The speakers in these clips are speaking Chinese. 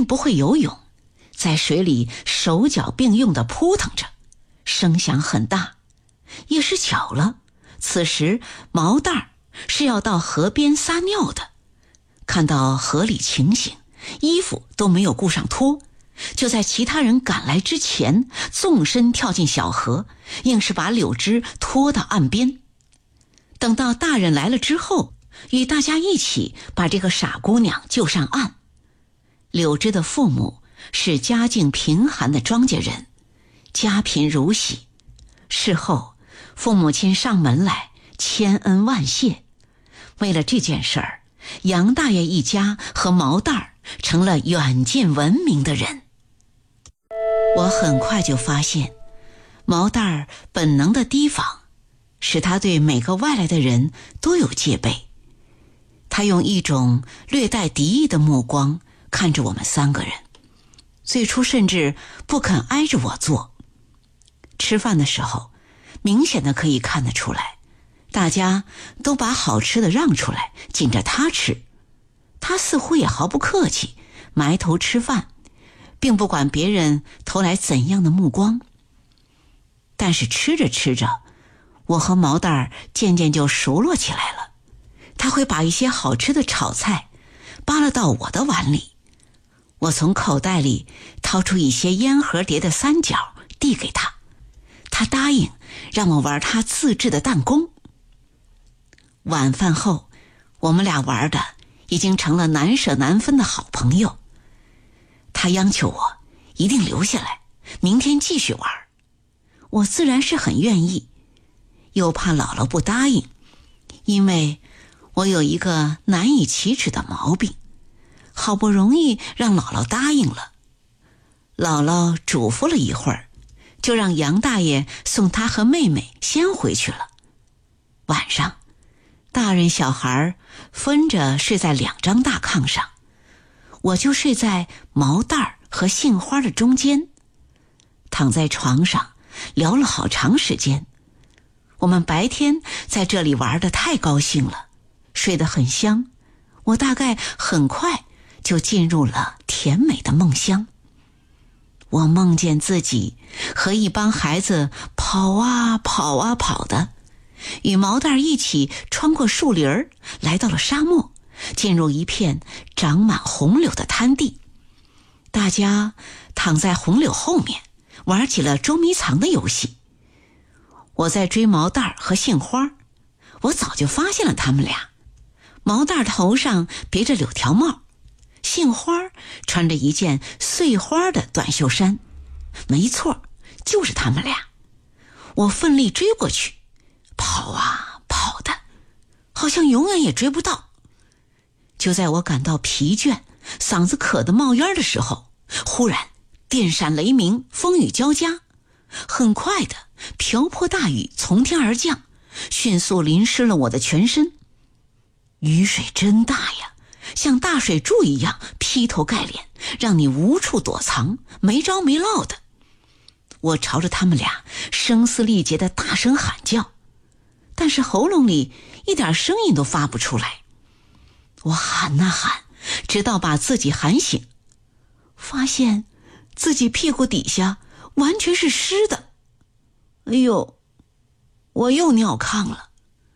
并不会游泳，在水里手脚并用地扑腾着，声响很大。也是巧了，此时毛蛋儿是要到河边撒尿的，看到河里情形，衣服都没有顾上脱，就在其他人赶来之前纵身跳进小河，硬是把柳枝拖到岸边。等到大人来了之后，与大家一起把这个傻姑娘救上岸。柳枝的父母是家境贫寒的庄稼人，家贫如洗。事后父母亲上门来千恩万谢。为了这件事儿，杨大爷一家和毛蛋儿成了远近闻名的人。我很快就发现，毛蛋儿本能的提防，使他对每个外来的人都有戒备。他用一种略带敌意的目光看着我们3个人，最初甚至不肯挨着我坐。吃饭的时候，明显的可以看得出来，大家都把好吃的让出来，紧着他吃。他似乎也毫不客气，埋头吃饭，并不管别人投来怎样的目光。但是吃着吃着，我和毛蛋儿渐渐就熟络起来了。他会把一些好吃的炒菜扒拉到我的碗里，我从口袋里掏出一些烟盒叠的三角递给他，他答应让我玩他自制的弹弓。晚饭后，我们俩玩的已经成了难舍难分的好朋友。他央求我一定留下来，明天继续玩。我自然是很愿意，又怕姥姥不答应，因为我有一个难以启齿的毛病，好不容易让姥姥答应了。姥姥嘱咐了一会儿，就让杨大爷送他和妹妹先回去了。晚上，大人小孩分着睡在2张大炕上，我就睡在毛蛋儿和杏花的中间。躺在床上聊了好长时间。我们白天在这里玩得太高兴了，睡得很香，我大概很快就进入了甜美的梦乡。我梦见自己和一帮孩子跑啊跑啊跑的，与毛蛋一起穿过树林儿，来到了沙漠，进入一片长满红柳的滩地。大家躺在红柳后面，玩起了捉迷藏的游戏。我在追毛蛋和杏花，我早就发现了他们俩。毛蛋头上别着柳条帽，杏花穿着一件碎花的短袖衫。没错，就是他们俩。我奋力追过去，跑啊跑的，好像永远也追不到。就在我感到疲倦，嗓子渴得冒烟的时候，忽然电闪雷鸣，风雨交加。很快的，瓢泼大雨从天而降，迅速淋湿了我的全身。雨水真大呀，像大水柱一样劈头盖脸，让你无处躲藏，没着没落的。我朝着他们俩声嘶力竭的大声喊叫，但是喉咙里一点声音都发不出来。我喊啊喊，直到把自己喊醒，发现自己屁股底下完全是湿的。哎呦，我又尿炕了。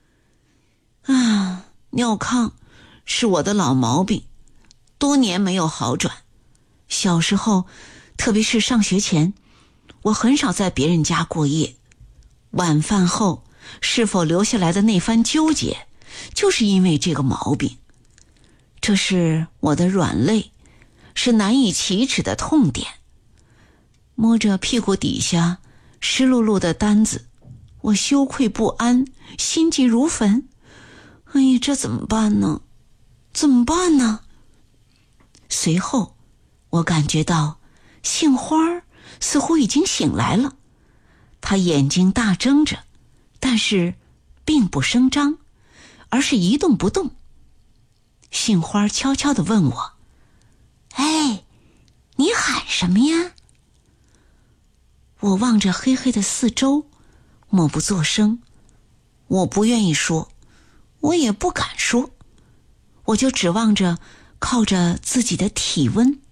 尿炕是我的老毛病，多年没有好转。小时候，特别是上学前，我很少在别人家过夜。晚饭后是否留下来的那番纠结，就是因为这个毛病。这是我的软肋，是难以启齿的痛点。摸着屁股底下湿漉漉的单子，我羞愧不安，心急如焚。哎呀，这怎么办呢？怎么办呢？随后我感觉到杏花似乎已经醒来了，她眼睛大睁着，但是并不声张，而是一动不动。杏花悄悄地问我：哎，你喊什么呀？我望着黑黑的四周，默不作声。我不愿意说，我也不敢说，我就指望着靠着自己的体温